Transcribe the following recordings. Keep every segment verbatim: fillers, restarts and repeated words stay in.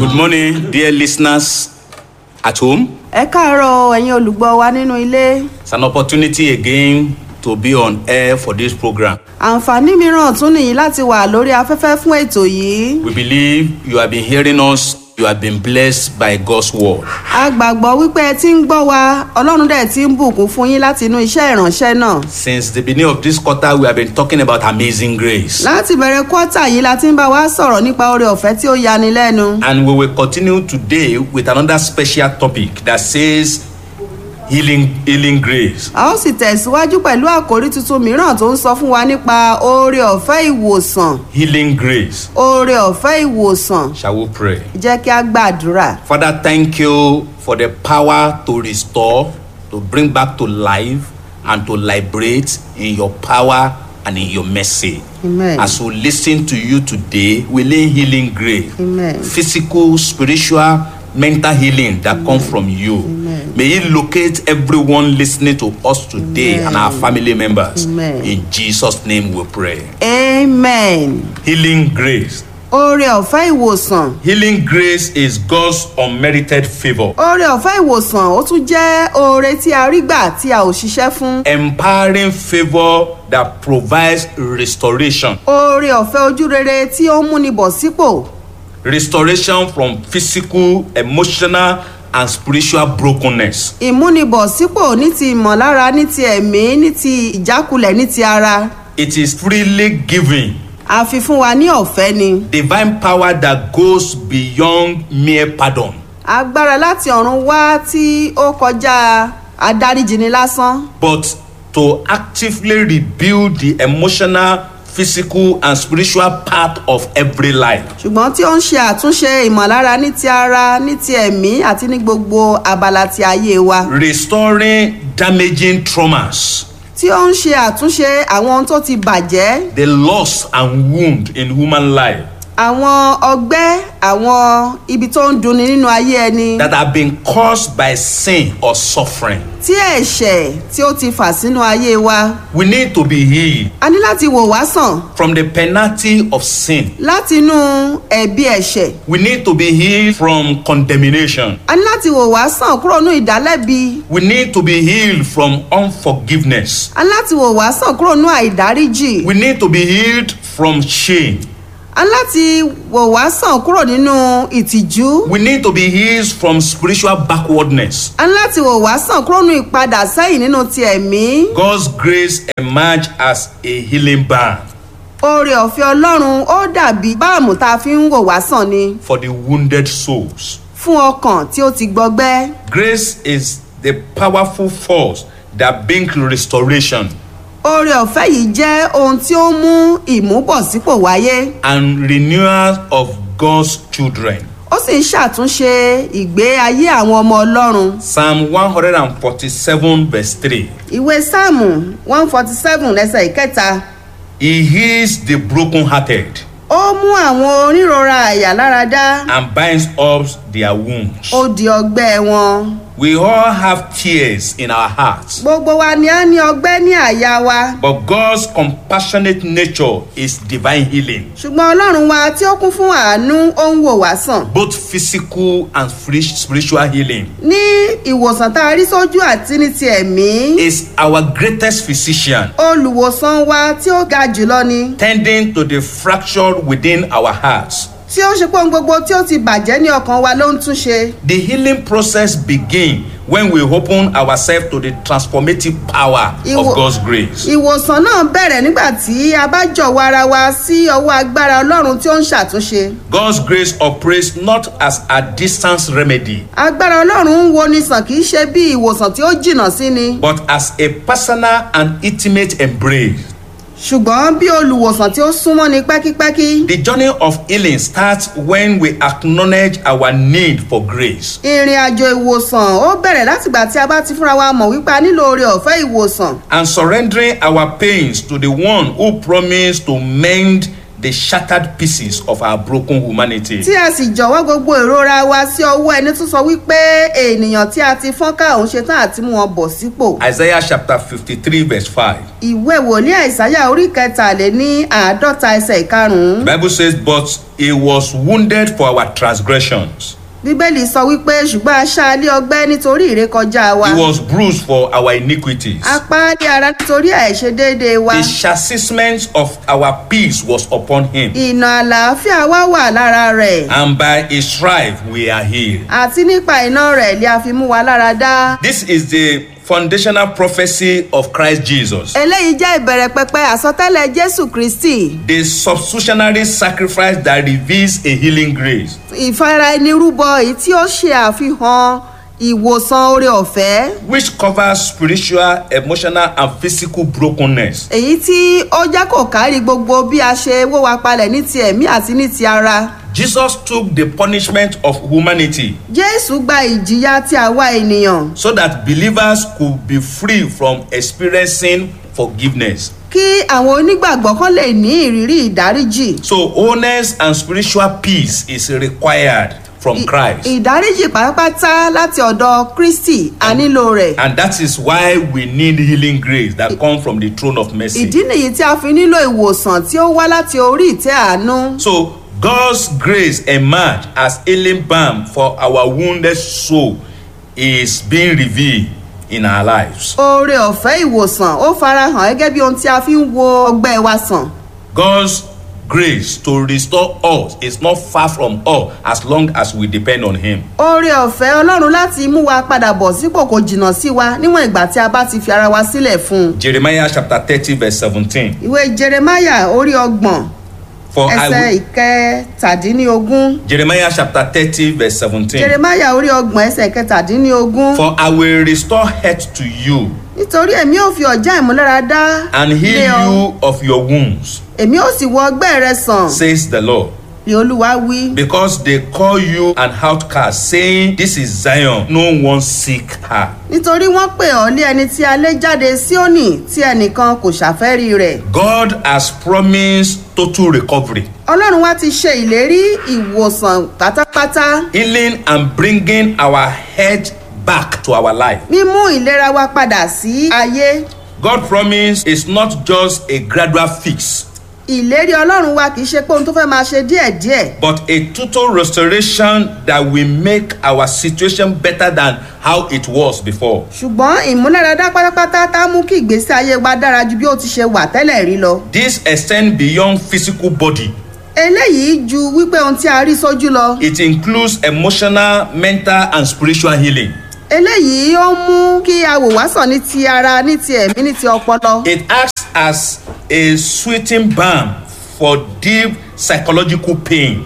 Good morning, dear listeners at home. Ẹ káàárọ̀ ẹ̀yin olùgbọ́ wa nínú ilé. It's an opportunity again to be on air for this program. Àǹfààní mìíràn tún nìyí láti wà lórí afẹ́fẹ́ fún ètò yìí. We believe you have been hearing us, you have been blessed by God's word. A gbàgbọ́ wípé ẹ ti ń gbọ́ wa, Ọlọ́run dẹ̀ ti ń bùkún fún yín láti inú iṣẹ́ ìránṣẹ́ náà. Since the beginning of this quarter, we have been talking about amazing grace. Láti bẹ̀rẹ̀ kọ́tà yìí la ti ń bá wa sọ̀rọ̀ nípa oore ọ̀fẹ́ tí ó yani lẹ́nu. And we will continue today with another special topic that says healing, healing grace. A ó sì tẹ̀síwájú pẹ̀lú àkórí tuntun mìíràn tó ń sọ fún wa nípa oore ọ̀fẹ́ ìwòsàn. Healing grace. Oore ọ̀fẹ́ ìwòsàn. Shall we pray? Jẹ́ kí a gbàdúrà. Father, thank you for the power to restore, to bring back to life, and to liberate in your power and in your mercy. Amen. As we listen to you today, we lay healing grace. Amen. Physical, spiritual, mental healing that Amen. Come from you. Amen. May it locate everyone listening to us today Amen. And our family members. Amen. In Jesus' name we pray. Amen. Healing grace. Oore ọ̀fẹ́ ìwòsàn. Healing grace is God's unmerited favor. Oore ọ̀fẹ́ ìwòsàn ó tún jẹ́ oore tí a rí gbà tí a ò ṣiṣẹ́ fún. Empowering favor that provides restoration. Oore ọ̀fẹ́ ojú rere tí ó ń múni bọ̀ sípò. Restoration from physical, emotional, and spiritual brokenness. Ìmúnibọ̀ sípò ní ti ìmọ̀lára, ní ti ẹ̀mí, ní ti ìjákulẹ̀, ní ti ara. It is freely given. A fi fún wa ní ọ̀fẹ́ ni. Divine power that goes beyond mere pardon. Agbára láti ọ̀run wá tí ó kọjá adáríjìní lásán. But to actively rebuild the emotional, physical, and spiritual part of every life. Ṣùgbọ́n tí ó ń ṣe àtúnṣe ìmọ̀lára ní ti ara, ní ti ẹ̀mí àti ní gbogbo abala ti ayé wa. Restoring damaging traumas. Tí ó ń ṣe àtúnṣe àwọn ohun tó ti bàjẹ́. The loss and wound in human life. Àwọn ọgbẹ́, àwọn ibi tó ń dunni nínú ayé ẹni. That have been caused by sin or suffering. Tí ẹ̀ṣẹ̀ tí ó ti fà sínú ayé wa. We need to be healed. A ní láti wò wá sàn. From the penalty of sin. Láti inú ẹ̀bi ẹ̀ṣẹ̀. We need to be healed from condemnation. A ní láti wò wá sàn kúrò nínú ìdálẹ́bi. We need to be healed from unforgiveness. A ní láti wò wá sàn kúrò nínú àìdáríjì. We need to be healed from shame. A ní láti wò wá sàn kúrò nínú ìtìjú. We need to be healed from spiritual backwardness. A ní láti wò wá sàn kúrò nínú ìpadà sẹ́yìn nínú ti ẹ̀mí. God's grace emerge as a healing balm. Oore ọ̀fẹ́ Ọlọ́run ó dàbí báàmù tá a fi ń wò wá sàn ni. For the wounded souls. Fún ọkàn tí ó ti gbọgbẹ́. Grace is the powerful force that brings restoration. Oore ọ̀fẹ́ yìí jẹ́ ohun tí ó mú ìmúbọ̀sípò wáyé. And renewal of God's children. Ó sì ń ṣàtúnṣe ìgbé ayé àwọn ọmọ Ọlọ́run. Psalm one forty-seven verse three. Ìwé Sáàmù one forty-seven ẹsẹ̀ ìkẹta. He heals the brokenhearted. Ó mú àwọn onírora àyà lára dá. And binds up their wounds. Ó di ọgbẹ́ wọn. We all have tears in our hearts. Gbogbo wa ni a ní ọgbẹ́ ní àyà wa. But God's compassionate nature is divine healing. Ṣùgbọ́n Ọlọ́run wa tí ó kún fún àánú ó ń wò wá sàn. Both physical and spiritual healing. Ní ìwòsàn tá a rí sójú àti ní ti ẹ̀mí. Is our greatest physician. Olùwòsàn wa tí ó ga jùlọ ni. Tending to the fracture within our hearts. Tí ó ṣe pé ohun gbogbo tí ó ti bàjẹ́ ní ọkàn wa ló ń túnṣe. The healing process begins when we open ourselves to the transformative power Iwo, of God's grace. Ìwòsàn náà bẹ̀rẹ̀ nígbà tí a bá jọ̀wọ́ ara wa sí ọwọ́ agbára Ọlọ́run tí ó ń ṣàtúnṣe. God's grace operates not as a distance remedy. Agbára Ọlọ́run ń wo ni sàn kì í ṣe bí ìwòsàn tí ó jìnnà sí ni. But as a personal and intimate embrace. Ṣùgbọ́n bí olùwòsàn tí ó súnmọ́ ni pẹ́kípẹ́kí. The journey of healing starts when we acknowledge our need for grace. Ìrìn àjò ìwòsàn ó bẹ̀rẹ̀ látìgbà tí a bá ti fúnra wa mọ̀ wípé a nílò oore ọ̀fẹ́ ìwòsàn. And surrendering our pains to the one who promised to mend the shattered pieces of our broken humanity. tí a sì jọ̀wọ́ gbogbo ìrora wa sí ọwọ́ ẹni tó sọ wípé ènìyàn tí a ti fọ́n ká òun ṣetán àti mú wọn bọ̀ sípò. Isaiah chapter fifty-three verse five. ìwé wòlíì àìsáyà orí kẹtàléní àádọ́ta ẹsẹ̀ ìkarùn-ún. The Bible says, but he was wounded for our transgressions. bíbélì sọ wípé ṣùgbọ́n a ṣá lé ọgbẹ́ nítorí ìrékọjá wa. He was bruised for our iniquities. a pa á lé ara nítorí àìṣedéédéé wa. The chastisement of our peace was upon him, ìnà àlàáfíà wa wà lára rẹ̀. and by his stripe we are healed. àti nípa iná rẹ̀ lé a fi mú wa lára dá. This is the foundational prophecy of Christ Jesus, eléyìí jẹ́ ìbẹ̀rẹ̀ pẹpẹ àsọtẹ́lẹ̀ jésù kristi. the substitutionary sacrifice that reveals a healing grace. ìfara ẹni rúbọ èyí tí ó ṣe àfihàn ìwòsàn oore ọ̀fẹ́. which covers spiritual, emotional, and physical brokenness. èyí tí ó jẹ́ kó kárí gbogbo bí a ṣe wó wa palẹ̀ ní ti ẹ̀mí àti ní ti ara. Jesus took the punishment of humanity jésù gba ìjìyà ti àwa ènìyàn so that believers could be free from experiencing forgiveness. kí àwọn onígbàgbọ́ kan lè ní ìrírí ìdáríjì. So wholeness and spiritual peace is required from Christ. ìdáríjì pátápátá láti ọ̀dọ̀ kristi a nílò rẹ̀. And that is why we need healing grace that comes from the throne of mercy. ìdí nìyí tí a fi nílò ìwòsàn tí ó wá láti orí ìtẹ́ àánú. So God's grace emerged as healing balm for our wounded soul is being revealed in our lives. oore ọ̀fẹ́ ìwòsàn ó farahàn gẹ́gẹ́ bí ohun tí a fi ń wo ọgbẹ́ wa sàn. God's grace to restore us is not far from us as long as we depend on him. oore ọ̀fẹ́ ọlọ́run láti mú wa padà bọ̀ sípò kò jìnnà sí wa níwọ̀n ìgbà tí a bá ti fi ara wa sílẹ̀ fún un. Jeremiah chapter thirty verse seventeen. ìwé jeremiah orí ọgbọ̀n For I ẹsẹ̀ will, ìkẹtàdínlógún. Jeremiah chapter thirty verse seventeen. jeremiah orí ọgbọ̀n ẹsẹ̀ ìkẹtàdínlógún. For I will restore health to you nítorí èmi ò fi ọ̀já ìmúláradá and lé heal ọ. you of your wounds, èmi ò sì wọ ọgbẹ́ rẹ sàn says the Lord. ni olúwa wí. Because they call you an outcast, saying, this is Zion, no one seek her. nítorí wọ́n pè ọ́ lé ẹni tí a lé jáde síónì tí ẹnìkan kò ṣàfẹ́rí rẹ̀. God has promised total recovery, ọlọ́run wa ti ṣe ìlérí ìwòsàn pátápátá. healing, and bringing our head back to our life. mímú ìlera wa padà sí ayé. God promise is not just a gradual fix, ìlérí ọlọ́run wa kì í ṣe pé ohun tó fẹ́ máa ṣe díẹ̀díẹ̀. but a total restoration that will make our situation better than how it was before. ṣùgbọ́n ìmúláradá pátápátá tá a mú kí ìgbésí ayé wa dára ju bí ó ti ṣe wà tẹ́lẹ̀ rí lọ. This extends beyond physical body. eléyìí ju wípé ohun tí a rí sójú lọ. It includes emotional, mental, and spiritual healing. eléyìí ó mú kí a wò wá sàn ní ti ara ní ti ẹ̀mí ní ti ọpọlọ. It acts as a sweeting balm for deep psychological pain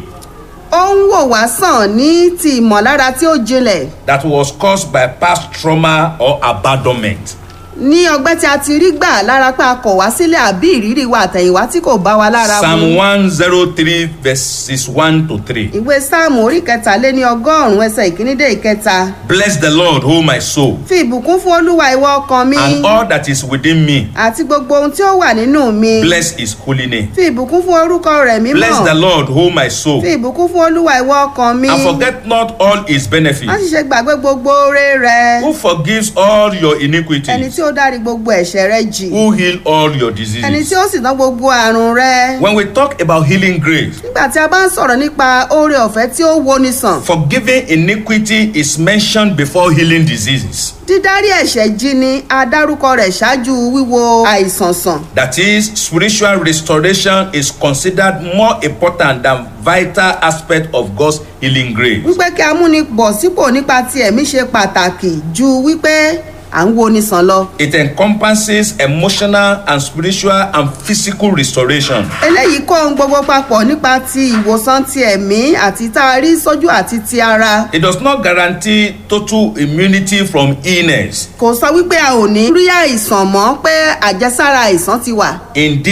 ó ń wò wá sàn ní ti ìmọ̀lára tí ó jinlẹ̀. that was caused by past trauma or abandonment. ní ọgbẹ́ tí a ti rí gbà lára pé a kọ̀ wá sílẹ̀ àbí ìrírí wa àtẹ̀yìnwá tí kò bá wa lára Psalm one oh three verses one to three. ìwé sáàmù orí kẹtàléní ọgọ́rùn-ún ẹsẹ̀ ìkíní dé ìkẹta. Bless the Lord, O my soul, fi ìbùkún fún olúwa ìwọ ọkàn mi and all that is within me. àti gbogbo ohun tí ó wà nínú mi. Bless his holy name. fi ìbùkún fún orúkọ rẹ̀ mímọ́. Bless the Lord, O my soul, fi ìbùkún fún olúwa ìwọ ọkàn mi. and forget not all his má sì benefits, ṣe gbàgbé gbogbo oore rẹ̀. who forgives all your ẹni iniquities, tí ó dárí gbogbo ẹ̀ṣẹ̀ rẹ jì. who heal all your ẹni diseases. tí ó sì tán gbogbo àrùn rẹ. When we talk about healing grace, nígbà tí a bá ń sọ̀rọ̀ nípa oore ọ̀fẹ́ tí ó woni sàn. forgiving iniquity is mentioned before healing diseases. dídárí ẹ̀ṣẹ̀ jì ni a dárúkọ rẹ̀ ṣáájú wíwo àìsàn sàn. That is, spiritual restoration is considered more important than vital aspect of God's healing grace. wípé kí a múni bọ̀ sípò nípa ti ẹ̀mí ṣe pàtàkì ju wípé à ń wo ni sàn lọ. It encompasses emotional and spiritual and physical restoration. eléyìí kó ohun gbogbo papọ̀ nípa ti ìwòsàn ti ẹ̀mí àti tá a rí sójú àti ti ara. It does not guarantee total immunity from illness. kò sọ wípé a ò ní rí àìsàn mọ́ pé àjẹsára àìsàn ti wà. In this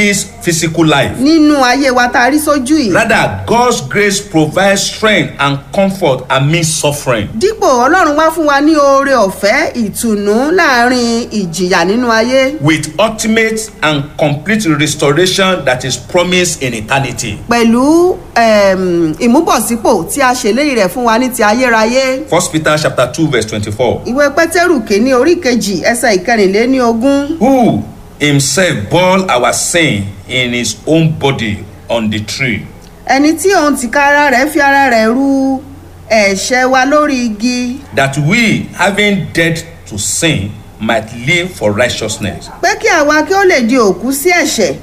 physical life. nínú ayé wa tá a rí sójú yìí. Rather, God's grace provides strength and comfort amidst suffering. dípò ọlọ́run wá fún wa ní oore ọ̀fẹ́ ìtùnú láàrin ìjìyà nínú ayé. With ultimate and complete restoration that is promised in eternity. pẹ̀lú um, ìmúbọ̀sípò tí a ṣèlérí rẹ̀ fún wa ní ti ayérayé. First Peter chapter two verse twenty-four. ìwé pétérù kìíní orí kejì ẹsẹ̀ ìkẹrìnléní ogún. Who himself bore our sin in his own body on the tree. ẹni tí òun tìkára rẹ̀ fi ara rẹ̀ ru ẹ̀ṣẹ̀ wa lórí igi. That we, having dead to sin, might live for righteousness. pé kí àwa kí ó lè di òkú sí ẹ̀ṣẹ̀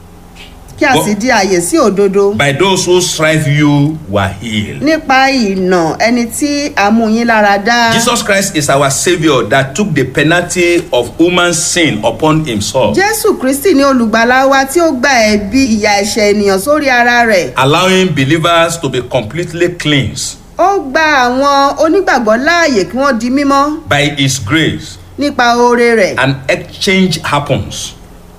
kí a sì di àyè sí òdodo. By those who strive you were healed. nípa ìnà ẹni tí a mú yín lára dá. Jesus Christ is our saviour that took the penalty of human sin upon himself, jésù kristi ni olùgbàlà wa tí ó gba ẹ̀bi ìyà ẹ̀ṣẹ̀ ènìyàn sórí ara rẹ̀. allowing believers to be completely cleansed ó gba àwọn onígbàgbọ́ láàyè kí wọ́n di mímọ́ by his grace. nípa oore rẹ̀. An exchange happens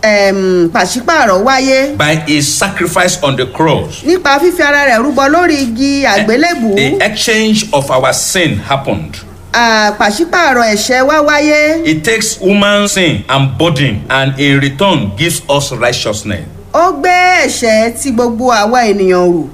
um, pàṣípààrọ̀ wáyé by his sacrifice on the cross. nípa fífi ara rẹ̀ rúbọ lórí igi àgbélébùú. The exchange of our sin happened. Ah, pàṣípààrọ̀ ẹ̀ṣẹ̀ wá wáyé. It takes human sin and burden, and in return gives us righteousness. ó gbé ẹ̀ṣẹ̀ tí gbogbo àwa ènìyàn rù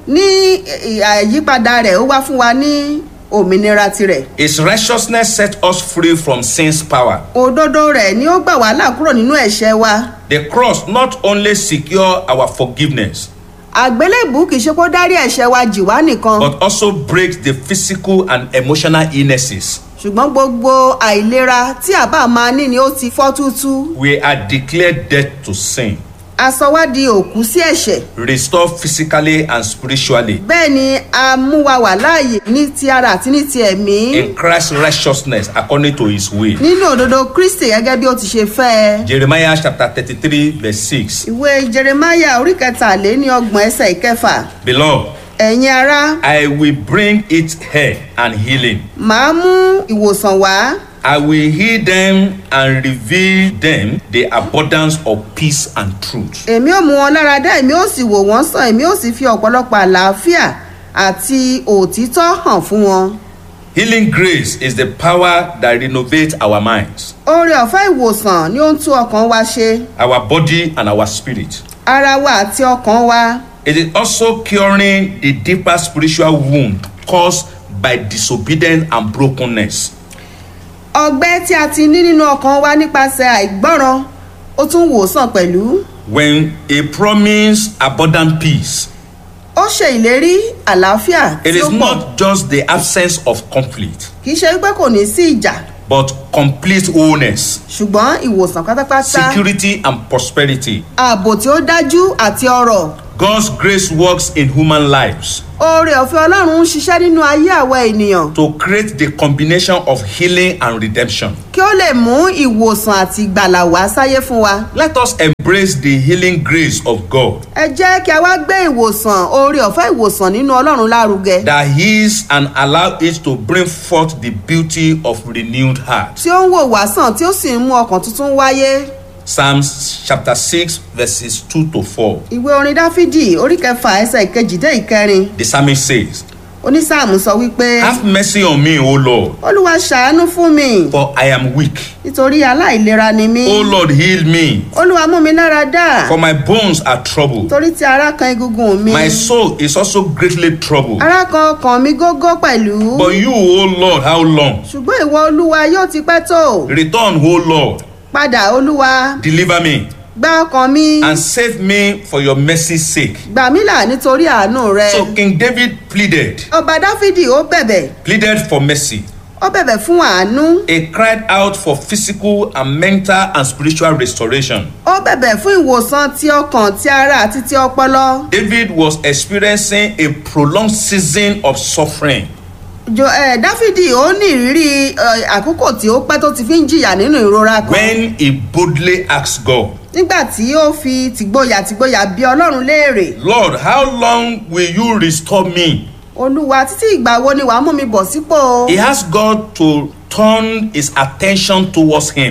ní àyípadà rẹ̀ ó wá fún wa ní òmìnira tirẹ̀. His righteousness set us free from sin's power. òdodo rẹ̀ ni ó gbà wá là kúrò nínú ẹ̀ṣẹ̀ wa. The cross not only secure our forgiveness, àgbélébùú kì í ṣe kó dárí ẹ̀ṣẹ̀ wa jì wá nìkan. but also breaks the physical and emotional illnesses. ṣùgbọ́n gbogbo àìlera tí àbá máa ní ni ó ti fọ́ tútú. We are declared dead to sin, a sọ wá di òkú sí ẹ̀ṣẹ̀. restored physically and spiritually. bẹ́ẹ̀ ni a mú wa wà láàyè ní ti ara àti ní ti ẹ̀mí. In Christ's righteousness according to his will. nínú òdodo kristi gẹ́gẹ́ bí ó ti ṣe fẹ́ ẹ. Jeremiah chapter thirty-three verse six. ìwé jeremiah orí kẹtàléní ọgbọ̀n ẹsẹ̀ ìkẹfà. Beloved, ẹ̀yin ará I will bring it health and healing. màá mú ìwòsàn wá. I will heal them and reveal them the abundance of peace and truth. èmi ò mú wọn lára dá èmi ò sì wò wọ́n sàn èmi ò sì fi ọ̀pọ̀lọpọ̀ àlàáfíà àti òtítọ́ hàn fún wọn. Healing grace is the power that renovates our minds, oore ọ̀fẹ́ ìwòsàn ni ó ń tún ọkàn wa ṣe. our body and our spirit. ara wa àti ọkàn wa. It is also curing the deeper spiritual wound caused by disobedience and brokenness. ọgbẹ́ tí a ti ní nínú ọkàn wa nípasẹ̀ àìgbọ́ràn ó tún wòsàn pẹ̀lú. When a promised abundant peace, ó ṣe ìlérí àlàáfíà it tí is ó pọ̀. not just the absence of conflict, kì í ṣe wípé kò ní sí ìjà but complete wholeness, ṣùgbọ́n ìwòsàn pátápátá. security and prosperity. ààbò tí ó dájú àti ọrọ̀. God's grace works in human lives oore ọ̀fẹ́ ọlọ́run ń ṣiṣẹ́ nínú ayé àwa ènìyàn. to create the combination of healing and redemption. kí ó lè mú ìwòsàn àti ìgbàlà wá sáyé fún wa. Let us embrace the healing grace of God ẹ jẹ́ kí a wá gbé ìwòsàn oore ọ̀fẹ́ ìwòsàn nínú ọlọ́run lárugẹ. that heals and allow it to bring forth the beauty of renewed heart. tí ó ń wò wá sàn tí ó sì ń mú ọkàn tuntun wáyé. Psalms chapter six verses two to four. ìwé orin dáfídì orí kẹfà ẹsẹ̀ ìkejì dé ìkẹrin. The psalmist says, onísáàmù sọ wípé. have mercy on me, O Lord, olúwa ṣàánú fún mi for I am weak. nítorí aláìlera ni mí. O Lord, heal me, olúwa mú mi lára dá. for my bones are troubled. torí tí ara kan egungun mi. My soul is also greatly troubled. ara kan ọkàn mi gógó pẹ̀lú. But you, O Lord, how long? ṣùgbọ́n ìwọ olúwa yóò ti pẹ́ tó. Return, O Lord, padà olúwa. deliver me, gba ọkàn mi. and save me for your mercy's sake. gbà mí là nítorí àánú rẹ. So King David pleaded, ọba dáfídì ó bẹ̀bẹ̀. pleaded for mercy. ó bẹ̀bẹ̀ fún àánú. He cried out for physical and mental and spiritual restoration. ó bẹ̀bẹ̀ fún ìwòsàn ti ọkàn ti ara àti ti ọpọlọ. David was experiencing a prolonged season of suffering. jo ẹ dáfídì ó ní ìrírí ẹ, àkókò tí ó pẹ́ tó ti fi ń jìyà nínú ìrora kan. When he boldly asked God, nígbà tí ó fi tìgboyà tìgboyà bí ọlọ́run léèrè. Lord, how long will you restore me? olúwa títí ìgbà wo ni wàá mú mi bọ̀ sípò. He asked God to turn his attention towards him. ó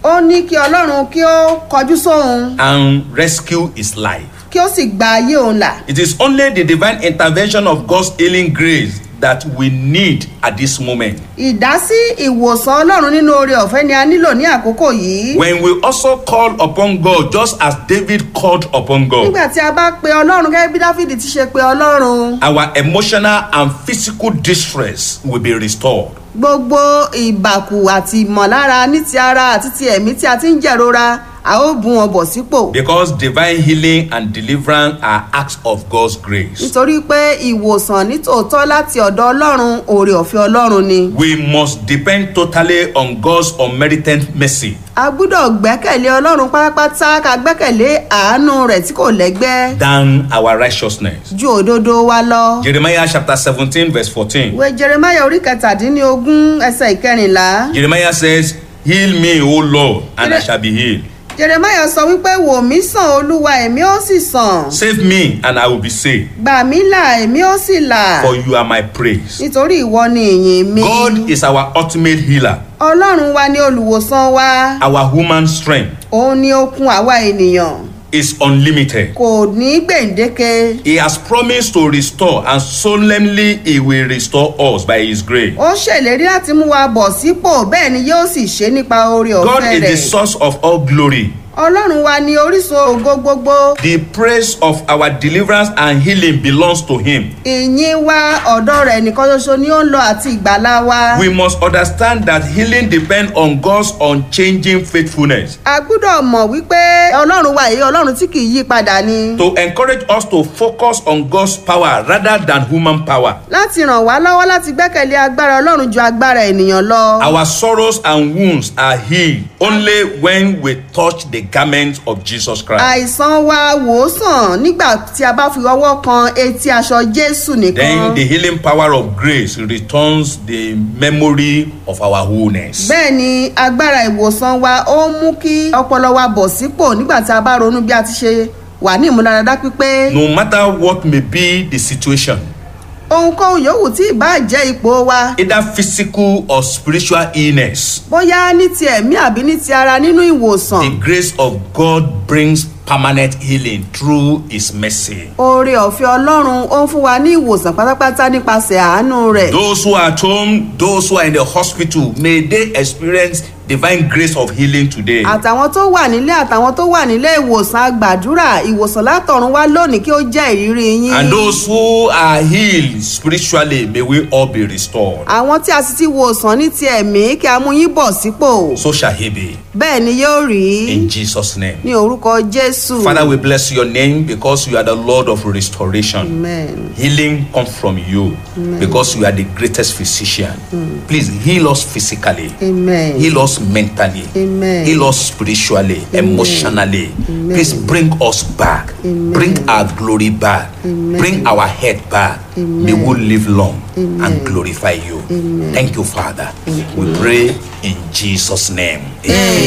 ó ní kí ọlọ́run kí ó kọjú sóhun and rescue his life. kí ó sì gba ayé òun là. It is only the divine intervention of God's healing grace that we need at this moment. ìdásí ìwòsàn ọlọ́run nínú oore ọ̀fẹ́ ni a nílò ní àkókò yìí. When we also call upon God just as David called upon God, nígbà tí a bá pe ọlọ́run gẹ́gẹ́ bí dáfídì ti ṣe pe ọlọ́run. our emotional and physical distress will be restored. gbogbo ìbàkù àti ìmọ̀lára ní ti ara àti ti ẹ̀mí tí a ti ń jẹ̀rora a ó bù wọn bọ̀ sípò. Because divine healing and deliverance are acts of God's grace. nítorí pé ìwòsàn nítòótọ́ láti ọ̀dọ̀ ọlọ́run oore ọ̀fẹ́ ọlọ́run ni. We must depend totally on God's unmerited mercy. a gbúdọ̀ gbẹ́kẹ̀lé ọlọ́run pátápátá ká gbẹ́kẹ̀lé àánú rẹ̀ tí kò lẹ́gbẹ́. Than our righteousness. ju òdodo wa lọ. Jeremiah chapter seventeen verse fourteen. ìwé jeremiah orí kẹtàdínlógún ẹsẹ̀ ìkẹrìnlá. Jeremiah says, heal me, O Lord, and I shall be healed. jeremiah sọ wípé wò mí sàn olúwa èmi ó sì sàn. Save me, and I will be saved. gbà mí là èmi ó sì là. For you are my praise. nítorí ìwọ ni ìyìn mi. God is our ultimate healer. ọlọ́run wa ni olùwòsàn wa. Our human strength òun ni okun àwa ènìyàn. is unlimited. kò ní gbèǹdéke. He has promised to restore, and solemnly he will restore us by his grace. ó ṣèlérí láti mú wa bọ̀ sípò bẹ́ẹ̀ ni yóò sì ṣe nípa oore God ọ̀fẹ́ is the rẹ̀. source of all glory. ọlọ́run wa ni orísun ògo gbogbo. The praise of our deliverance and healing belongs to him. ìyìn wa ọ̀dọ̀ rẹ̀ nìkan ṣoṣo ni ó ń lọ àti ìgbàlá wa. We must understand that healing depends on God's unchanging faithfulness. a gbúdọ̀ mọ̀ wípé ọlọ́run wa èyí ọlọ́run tí kì í yí padà ni. To encourage us to focus on God's power rather than human power. láti ràn wá lọ́wọ́ láti gbẹ́kẹ̀lé agbára ọlọ́run ju agbára ènìyàn lọ. Our sorrows and wounds are healed only when we touch the garment of Jesus Christ. àìsàn wa wò ó sàn nígbà tí a bá fi ọwọ́ kan etí aṣọ jésù nìkan. Then the healing power of grace returns the memory of our wholeness. bẹ́ẹ̀ ni agbára ìwòsàn wa ó mú kí ọpọlọ wa bọ̀ sípò nígbà tí a bá ronú bí a ti ṣe wà ní ìmúláradá pípé. No matter what may be the situation, ohunkóhun yòówù tí ìbá jẹ́ ipò wa. either physical or spiritual illness, bóyá ní ti ẹ̀mí àbí ní ti ara nínú ìwòsàn. the grace of God brings permanent healing through his mercy. oore ọ̀fẹ́ ọlọ́run ó ń fún wa ní ìwòsàn pátápátá nípasẹ̀ àánú rẹ̀. Those who are at home, those who are in the hospital, may they experience divine grace of healing today. àtàwọn tó wà nílé àtàwọn tó wà nílé ìwòsàn àgbàdúrà ìwòsàn látọ̀run wá lónìí kí ó jẹ́ ìrírí yín. And those who are healed spiritually, may we all be restored. àwọn tí a sì ti wòsàn ní ti ẹ̀mí kí a mú yín bọ̀ sípò. So shall he be. bẹ́ẹ̀ ni yóò rí. In Jesus' name. ní orúkọ jésù. Father, we bless your name because you are the Lord of restoration. amen. Healing comes from you. Amen. Because you are the greatest physician. Mm. Please heal us physically. amen. Heal us mentally. Amen. Heal us spiritually, amen. Emotionally. Amen. Please bring us back. Amen. Bring our glory back. Amen. Bring our head back. Amen. May we live long, amen. And glorify you. Amen. Thank you, Father. Thank you. We pray in Jesus' name. Amen.